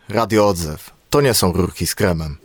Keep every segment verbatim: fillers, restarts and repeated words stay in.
Radio Odzew. To nie są rurki z kremem.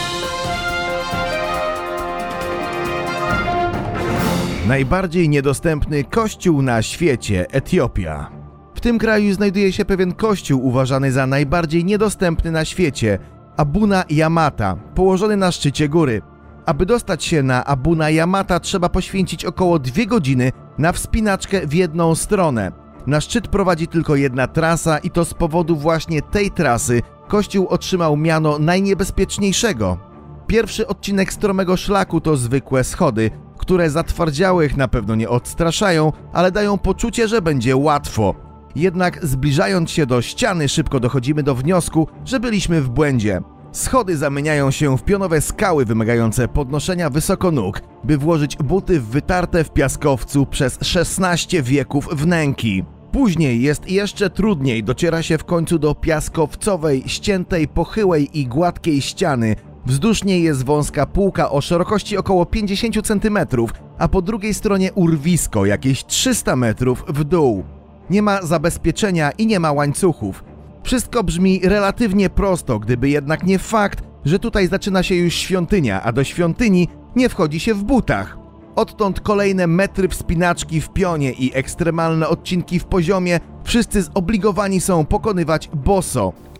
Najbardziej niedostępny kościół na świecie – Etiopia. W tym kraju znajduje się pewien kościół uważany za najbardziej niedostępny na świecie – Abuna Yamata, położony na szczycie góry. Aby dostać się na Abuna Yamata trzeba poświęcić około dwie godziny na wspinaczkę w jedną stronę. Na szczyt prowadzi tylko jedna trasa i to z powodu właśnie tej trasy kościół otrzymał miano najniebezpieczniejszego. Pierwszy odcinek stromego szlaku to zwykłe schody, które zatwardziałych na pewno nie odstraszają, ale dają poczucie, że będzie łatwo. Jednak zbliżając się do ściany szybko dochodzimy do wniosku, że byliśmy w błędzie. Schody zamieniają się w pionowe skały wymagające podnoszenia wysoko nóg, by włożyć buty w wytarte w piaskowcu przez szesnaście wieków wnęki. Później jest jeszcze trudniej, dociera się w końcu do piaskowcowej, ściętej, pochyłej i gładkiej ściany. Wzdłuż niej jest wąska półka o szerokości około pięćdziesiąt centymetrów, a po drugiej stronie urwisko jakieś trzysta metrów w dół. Nie ma zabezpieczenia i nie ma łańcuchów. Wszystko brzmi relatywnie prosto, gdyby jednak nie fakt, że tutaj zaczyna się już świątynia, a do świątyni nie wchodzi się w butach. Odtąd kolejne metry wspinaczki w pionie i ekstremalne odcinki w poziomie, wszyscy zobligowani są pokonywać boso.